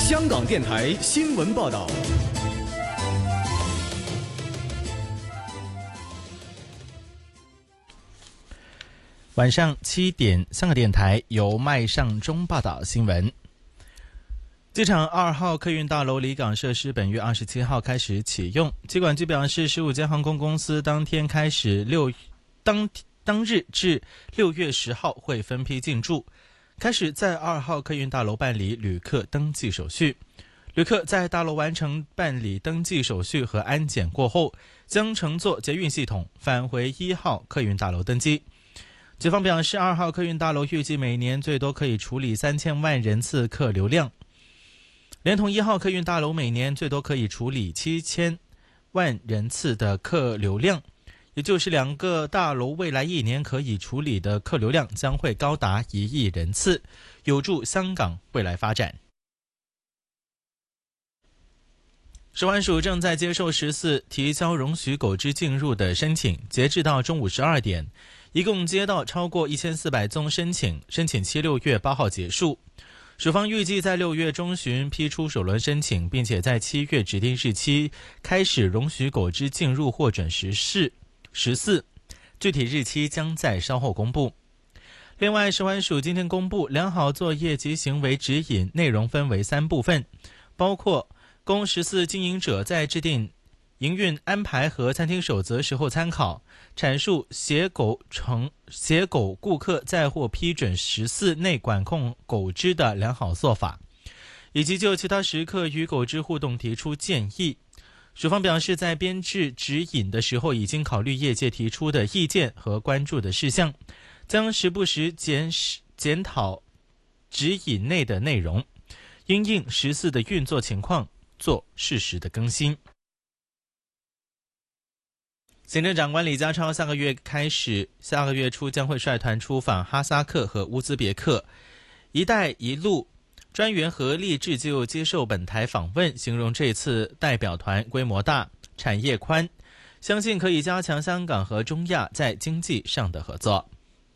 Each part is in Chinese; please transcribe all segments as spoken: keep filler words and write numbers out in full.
香港电台新闻报道。 晚上七点，香港电台由麦尚中报道新闻。机场二号客运大楼离港设施本月二十七号开始启用。机管局表示，十五间航空公司当天开始六当当日至六月十号会分批进驻，开始在二号客运大楼办理旅客登记手续。旅客在大楼完成办理登记手续和安检过后，将乘坐捷运系统返回一号客运大楼登机。警方表示，二号客运大楼预计每年最多可以处理三千万人次客流量，连同一号客运大楼每年最多可以处理七千万人次的客流量，也就是两个大楼未来一年可以处理的客流量将会高达一亿人次，有助香港未来发展。食环署正在接受十四提交容许狗只进入的申请，截至到中午十二点，一共接到超过一千四百宗申请，申请期六月八号结束。署方预计在六月中旬批出首轮申请，并且在七月指定日期开始容许狗只进入获准实施十四，具体日期将在稍后公布。另外，食环署今天公布良好作业及行为指引，内容分为三部分，包括供十四经营者在制定营运安排和餐厅守则时候参考，阐述携狗成携狗顾客在获批准十四内管控狗只的良好做法，以及就其他时刻与狗只互动提出建议。署方表示，在编制指引的时候已经考虑业界提出的意见和关注的事项，将时不时检检讨指引内的内容，因应十四的运作情况做适时的更新。行政长官李家超下个月开始，下个月初将会率团出访哈萨克和乌兹别克，一带一路专员合力制就接受本台访问，形容这次代表团规模大、产业宽，相信可以加强香港和中亚在经济上的合作。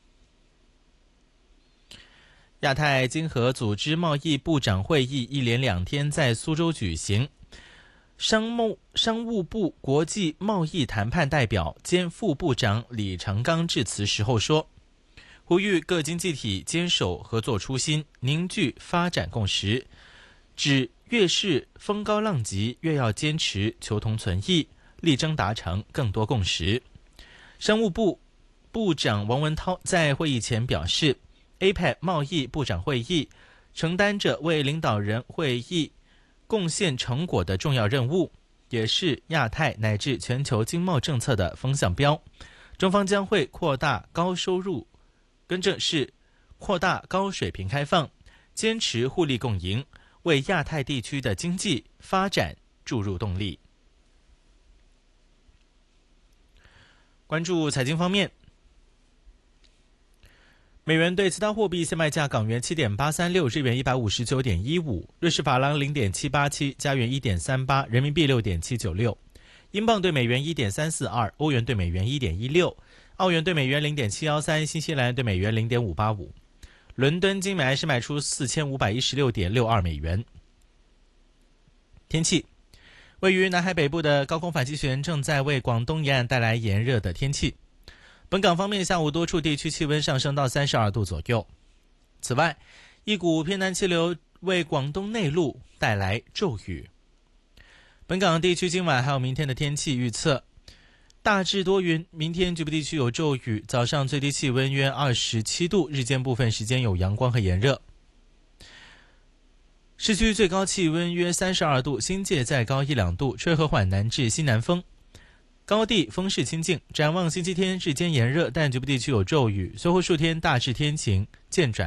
亚太经合组织贸易部长会议一连两天在苏州举行，商务商务部国际贸易谈判代表兼副部长李成刚致辞时候说，呼吁各经济体坚守合作初心，凝聚发展共识，指越是风高浪急，越要坚持求同存异，力争达成更多共识。商务部部长王文涛在会议前表示， A P E C 贸易部长会议承担着为领导人会议贡献成果的重要任务，也是亚太乃至全球经贸政策的风向标。中方将会扩大高收入，更正是扩大高水平开放，坚持互利共赢，为亚太地区的经济发展注入动力。关注财经方面，美元对其他货币现卖价：港元 七点八三六， 日元 一百五十九点一五， 瑞士法郎 零点七八七， 加元 一点三八， 人民币 六点七九六， 英镑对美元 一点三四二， 欧元对美元 一点一六， 澳元对美元 零点七一三， 新西兰对美元 零点五八五。 伦敦金每安士卖出 四千五百一十六点六二美元。天气，位于南海北部的高空反气旋正在为广东沿岸带来炎热的天气。本港方面，下午多处地区气温上升到三十二度左右。此外，一股偏南气流为广东内陆带来骤雨。本港地区今晚还有明天的天气预测，大致多云，明天局部地区有骤雨，早上最低气温约二十七度，日间部分时间有阳光和炎热。市区最高气温约三十二度，新界再高一两度，吹和缓南至西南风。高地风势清劲，展望星期天日间炎热，但局部地区有骤雨，随后数天大致天晴，渐转